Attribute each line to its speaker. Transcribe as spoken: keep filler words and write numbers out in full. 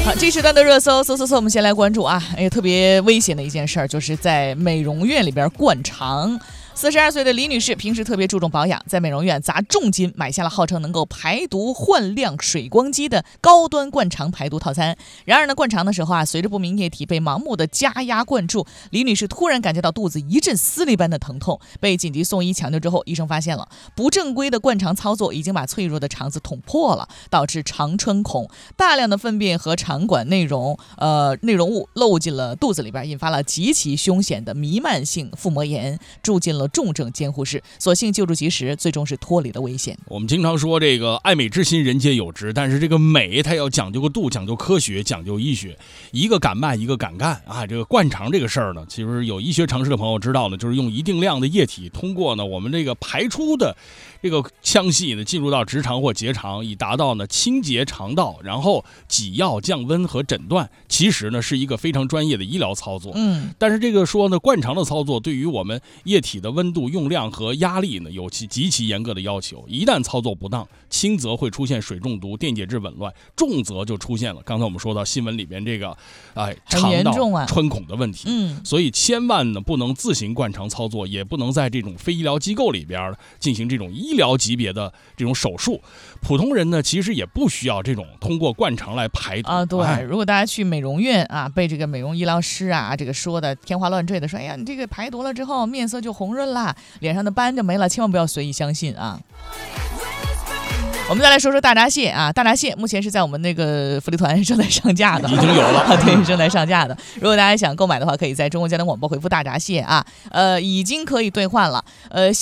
Speaker 1: 好，这时段的热搜，搜搜搜，我们先来关注啊，哎，特别危险的一件事儿，就是在美容院里边灌肠。四十二岁的李女士平时特别注重保养，在美容院砸重金买下了号称能够排毒焕亮水光肌的高端灌肠排毒套餐。然而呢，灌肠的时候啊，随着不明液体被盲目的加压灌注，李女士突然感觉到肚子一阵撕裂般的疼痛，被紧急送医抢救之后，医生发现了不正规的灌肠操作已经把脆弱的肠子捅破了，导致肠穿孔，大量的粪便和肠管内容呃内容物漏进了肚子里边，引发了极其凶险的弥漫性腹膜炎，住进了重症监护室，所幸救助及时，最终是脱离了危险。
Speaker 2: 我们经常说这个爱美之心人皆有之，但是这个美它要讲究个度，讲究科学，讲究医学，一个敢卖一个敢干啊！这个灌肠这个事儿呢，其实有医学常识的朋友知道呢，就是用一定量的液体通过呢我们这个排出的这个腔隙呢进入到直肠或结肠，以达到呢清洁肠道，然后给药降温和诊断，其实呢是一个非常专业的医疗操作。
Speaker 1: 嗯，
Speaker 2: 但是这个说呢灌肠的操作对于我们液体的温度、用量和压力呢有其极其严格的要求，一旦操作不当，轻则会出现水中毒、电解质紊乱，重则就出现了刚才我们说到新闻里边这个哎肠道穿孔的问题。
Speaker 1: 嗯，
Speaker 2: 所以千万呢不能自行灌肠操作，也不能在这种非医疗机构里边进行这种医疗级别的这种手术。普通人呢其实也不需要这种通过灌肠来排毒
Speaker 1: 啊。对、
Speaker 2: 哎，
Speaker 1: 如果大家去美容院啊，被这个美容医疗师啊这个说的天花乱坠的说，哎呀，你这个排毒了之后面色就红润啦，脸上的斑就没了，千万不要随意相信啊。我们再来说说大闸蟹啊，大闸蟹目前是在我们那个福利团正在上架的，
Speaker 2: 已经有了，
Speaker 1: 对，正在上架的。如果大家想购买的话，可以在中国交通广播回复大闸蟹啊，呃，已经可以兑换了。呃，